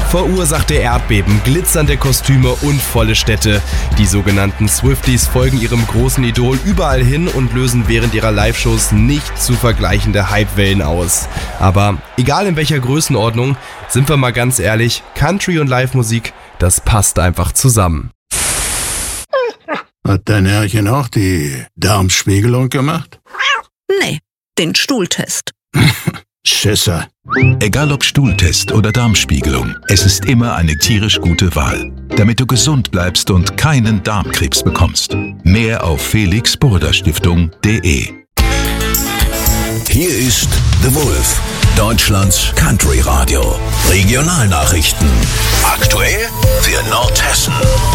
Verursachte Erdbeben, glitzernde Kostüme und volle Städte. Die sogenannten Swifties folgen ihrem großen Idol überall hin und lösen während ihrer Live-Shows nicht zu vergleichende Hypewellen aus. Aber egal in welcher Größenordnung, sind wir mal ganz ehrlich, Country und Live-Musik, das passt einfach zusammen. Hat dein Herrchen auch die Darmspiegelung gemacht? Nee, den Stuhltest. Schisser. Egal ob Stuhltest oder Darmspiegelung, es ist immer eine tierisch gute Wahl, damit du gesund bleibst und keinen Darmkrebs bekommst. Mehr auf felixburda-stiftung.de. Hier ist The Wolf, Deutschlands Country Radio. Regionalnachrichten. Aktuell für Nordhessen.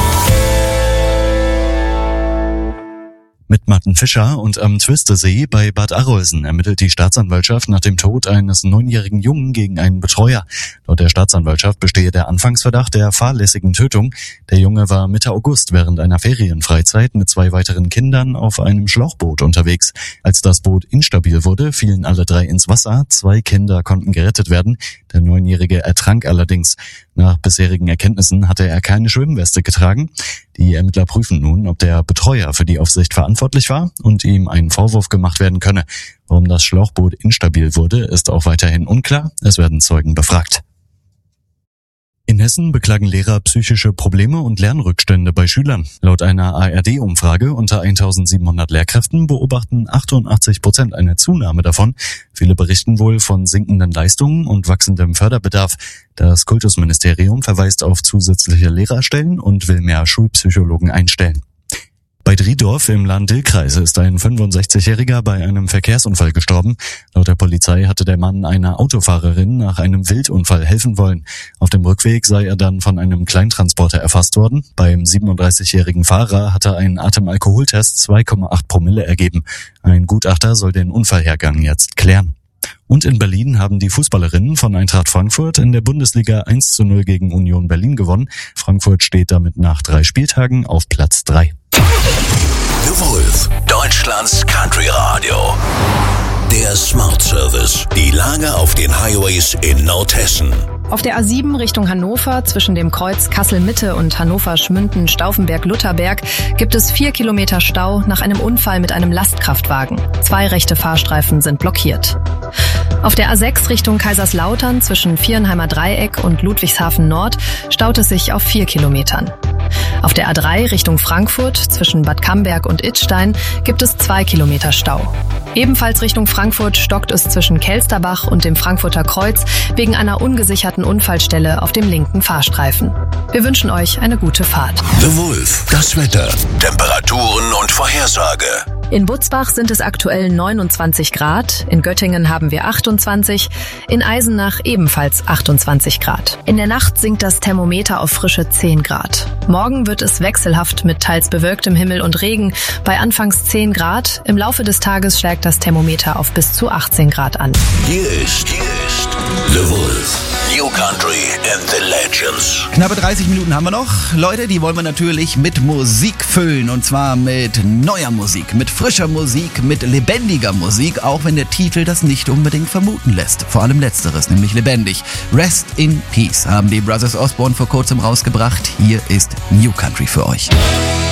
Mit Martin Fischer und am Twistesee bei Bad Arolsen ermittelt die Staatsanwaltschaft nach dem Tod eines 9-jährigen Jungen gegen einen Betreuer. Laut der Staatsanwaltschaft bestehe der Anfangsverdacht der fahrlässigen Tötung. Der Junge war Mitte August während einer Ferienfreizeit mit 2 weiteren Kindern auf einem Schlauchboot unterwegs. Als das Boot instabil wurde, fielen alle 3 ins Wasser. 2 Kinder konnten gerettet werden. Der 9-Jährige ertrank allerdings. Nach bisherigen Erkenntnissen hatte er keine Schwimmweste getragen. Die Ermittler prüfen nun, ob der Betreuer für die Aufsicht verantwortlich war und ihm ein Vorwurf gemacht werden könne. Warum das Schlauchboot instabil wurde, ist auch weiterhin unklar. Es werden Zeugen befragt. In Hessen beklagen Lehrer psychische Probleme und Lernrückstände bei Schülern. Laut einer ARD-Umfrage unter 1700 Lehrkräften beobachten 88% eine Zunahme davon. Viele berichten wohl von sinkenden Leistungen und wachsendem Förderbedarf. Das Kultusministerium verweist auf zusätzliche Lehrerstellen und will mehr Schulpsychologen einstellen. Bei Driedorf im Lahn-Dill-Kreis ist ein 65-Jähriger bei einem Verkehrsunfall gestorben. Laut der Polizei hatte der Mann einer Autofahrerin nach einem Wildunfall helfen wollen. Auf dem Rückweg sei er dann von einem Kleintransporter erfasst worden. Beim 37-jährigen Fahrer hatte ein Atemalkoholtest 2,8 Promille ergeben. Ein Gutachter soll den Unfallhergang jetzt klären. Und in Berlin haben die Fußballerinnen von Eintracht Frankfurt in der Bundesliga 1:0 gegen Union Berlin gewonnen. Frankfurt steht damit nach 3 Spieltagen auf Platz 3. The Wolf, Deutschlands Country Radio. Der Smart Service. Die Lage auf den Highways in Nordhessen. Auf der A7 Richtung Hannover zwischen dem Kreuz Kassel-Mitte und Hannover-Schmünden-Stauffenberg-Lutherberg gibt es 4 Kilometer Stau nach einem Unfall mit einem Lastkraftwagen. 2 rechte Fahrstreifen sind blockiert. Auf der A6 Richtung Kaiserslautern zwischen Vierenheimer Dreieck und Ludwigshafen Nord staut es sich auf 4 Kilometern. Auf der A3 Richtung Frankfurt zwischen Bad Camberg und Idstein gibt es 2 Kilometer Stau. Ebenfalls Richtung Frankfurt stockt es zwischen Kelsterbach und dem Frankfurter Kreuz wegen einer ungesicherten Unfallstelle auf dem linken Fahrstreifen. Wir wünschen euch eine gute Fahrt. The Wolf, das Wetter, Temperaturen und Vorhersage. In Butzbach sind es aktuell 29 Grad, in Göttingen haben wir 28, in Eisenach ebenfalls 28 Grad. In der Nacht sinkt das Thermometer auf frische 10 Grad. Morgen wird es wechselhaft mit teils bewölktem Himmel und Regen bei anfangs 10 Grad. Im Laufe des Tages schlägt das Thermometer auf bis zu 18 Grad an. Hier ist The Wolf. New Country and the Legends. Knappe 30 Minuten haben wir noch. Leute, die wollen wir natürlich mit Musik füllen. Und zwar mit neuer Musik, mit frischer Musik, mit lebendiger Musik. Auch wenn der Titel das nicht unbedingt vermuten lässt. Vor allem letzteres, nämlich lebendig. Rest in Peace haben die Brothers Osborne vor kurzem rausgebracht. Hier ist New Country für euch.